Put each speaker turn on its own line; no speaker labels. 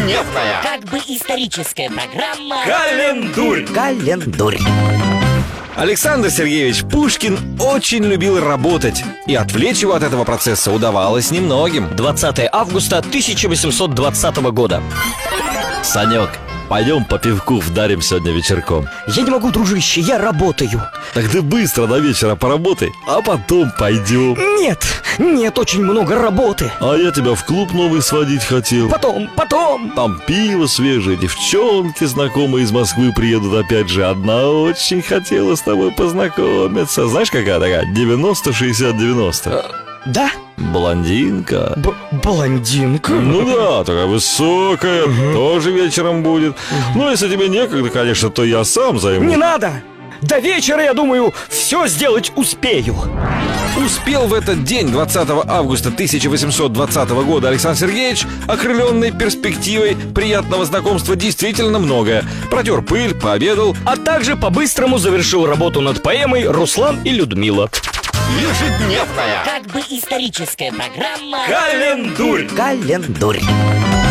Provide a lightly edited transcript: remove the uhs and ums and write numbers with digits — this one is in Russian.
Ежедневная.
Как бы историческая программа.
Календурь.
Александр Сергеевич Пушкин очень любил работать, и отвлечь его от этого процесса удавалось немногим.
20 августа 1820 года.
Санек, пойдем по пивку вдарим сегодня вечерком.
Я не могу, дружище, я работаю.
Так ты быстро до вечера поработай, а потом пойдем.
Нет, очень много работы.
А я тебя в клуб новый сводить хотел.
Потом.
Там пиво свежее, девчонки знакомые из Москвы приедут опять же. Одна очень хотела с тобой познакомиться. Знаешь, какая такая? 90-60-90.
Да?
Блондинка.
Блондинка?
Ну да, такая высокая, тоже вечером будет. Ну, если тебе некогда, конечно, то я сам займусь.
Не надо! До вечера, я думаю, все сделать успею.
Успел в этот день, 20 августа 1820 года, Александр Сергеевич, окрыленный перспективой приятного знакомства, действительно многое. Протер пыль, пообедал.
А также по-быстрому завершил работу над поэмой «Руслан и Людмила».
Ежедневная.
Как бы историческая программа.
Календурь.
Календурь.